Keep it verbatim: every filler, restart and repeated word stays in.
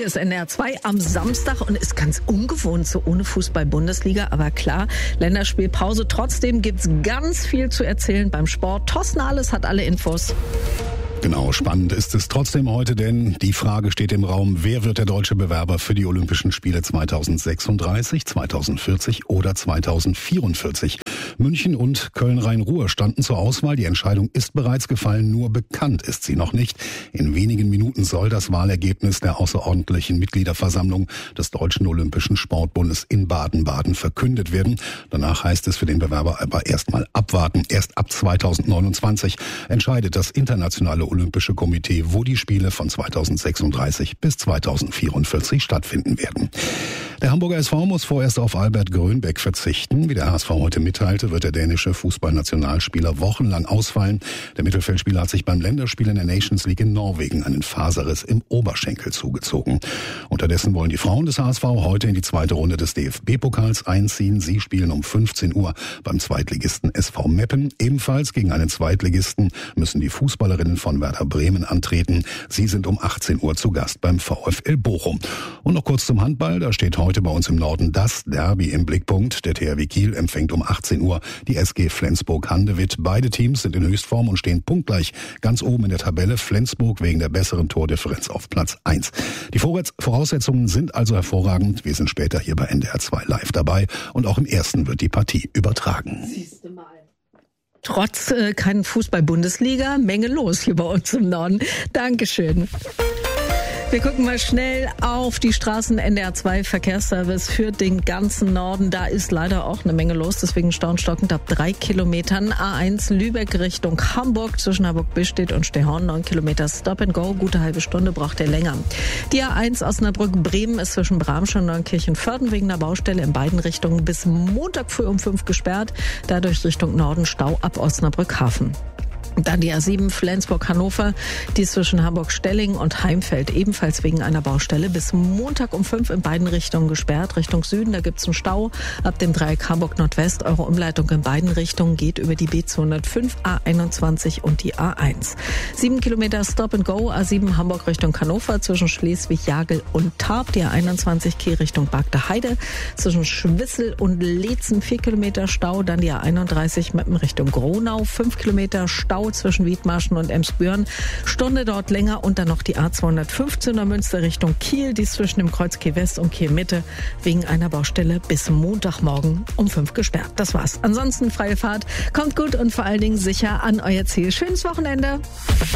Hier ist N D R zwei am Samstag und ist ganz ungewohnt so ohne Fußball-Bundesliga. Aber klar, Länderspielpause. Trotzdem gibt's ganz viel zu erzählen beim Sport. Thorsten Ahles hat alle Infos. Genau, spannend ist es trotzdem heute, denn die Frage steht im Raum, wer wird der deutsche Bewerber für die Olympischen Spiele zweitausendsechsunddreißig, zweitausendvierzig oder zweitausendvierundvierzig? München und Köln-Rhein-Ruhr standen zur Auswahl. Die Entscheidung ist bereits gefallen, nur bekannt ist sie noch nicht. In wenigen Minuten soll das Wahlergebnis der außerordentlichen Mitgliederversammlung des Deutschen Olympischen Sportbundes in Baden-Baden verkündet werden. Danach heißt es für den Bewerber aber erstmal abwarten. Erst ab zweitausendneunundzwanzig entscheidet das internationale Olympische Komitee, wo die Spiele von zweitausendsechsunddreißig bis zweitausendvierundvierzig stattfinden werden. Der Hamburger S V muss vorerst auf Albert Grönbeck verzichten. Wie der H S V heute mitteilte, wird der dänische Fußballnationalspieler wochenlang ausfallen. Der Mittelfeldspieler hat sich beim Länderspiel in der Nations League in Norwegen einen Faserriss im Oberschenkel zugezogen. Unterdessen wollen die Frauen des H S V heute in die zweite Runde des D F B-Pokals einziehen. Sie spielen um fünfzehn Uhr beim Zweitligisten S V Meppen. Ebenfalls gegen einen Zweitligisten müssen die Fußballerinnen von Werder Bremen antreten. Sie sind um achtzehn Uhr zu Gast beim VfL Bochum. Und noch kurz zum Handball. Da steht heute bei uns im Norden das Derby im Blickpunkt. Der T H W Kiel empfängt um achtzehn Uhr die S G Flensburg-Handewitt. Beide Teams sind in Höchstform und stehen punktgleich ganz oben in der Tabelle. Flensburg wegen der besseren Tordifferenz auf Platz eins. Die Voraussetzungen sind also hervorragend. Wir sind später hier bei N D R zwei live dabei und auch im ersten wird die Partie übertragen. Siehste mal. Trotz äh, keinen Fußball-Bundesliga, Menge los hier bei uns im Norden. Dankeschön. Wir gucken mal schnell auf die Straßen. N D R zwei Verkehrsservice für den ganzen Norden. Da ist leider auch eine Menge los, deswegen staunstockend ab drei Kilometern. A eins Lübeck Richtung Hamburg zwischen Hamburg-Billstedt und Stehorn. Neun Kilometer Stop and Go. Gute halbe Stunde braucht ihr länger. Die A eins Osnabrück-Bremen ist zwischen Bramsch und Neunkirchen-Vörden wegen der Baustelle in beiden Richtungen bis Montag früh um fünf gesperrt. Dadurch Richtung Norden Stau ab Osnabrück-Hafen. Dann die A sieben Flensburg-Hannover, die ist zwischen Hamburg-Stelling und Heimfeld ebenfalls wegen einer Baustelle bis Montag um fünf in beiden Richtungen gesperrt. Richtung Süden, da gibt's einen Stau. Ab dem Dreieck Hamburg-Nordwest, eure Umleitung in beiden Richtungen geht über die B zweihundertfünf, A einundzwanzig und die A eins. Sieben Kilometer Stop and Go, A sieben Hamburg Richtung Hannover zwischen Schleswig, Jagel und Tarp. Die A einundzwanzig Kiel Richtung Bagde Heide zwischen Schwissel und Leetzen. Vier Kilometer Stau. Dann die A einunddreißig Meppen Richtung Gronau. Fünf Kilometer Stau zwischen Wiedmarschen und Emsbüren. Stunde dort länger und dann noch die A zweihundertfünfzehn Münster Richtung Kiel, die ist zwischen dem Kreuz Kiel West und Kiel Mitte wegen einer Baustelle bis Montagmorgen um fünf gesperrt. Das war's. Ansonsten freie Fahrt. Kommt gut und vor allen Dingen sicher an euer Ziel. Schönes Wochenende.